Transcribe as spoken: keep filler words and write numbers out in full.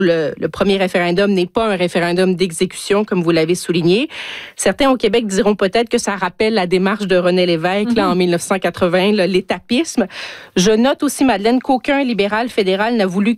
le, le premier référendum n'est pas un référendum d'exécution, comme vous l'avez souligné. Certains au Québec diront peut-être que ça rappelle la démarche de René Lévesque mm-hmm. là, en mille neuf cent quatre-vingts, là, l'étapisme. Je note aussi, Madeleine, qu'aucun libéral fédéral n'a voulu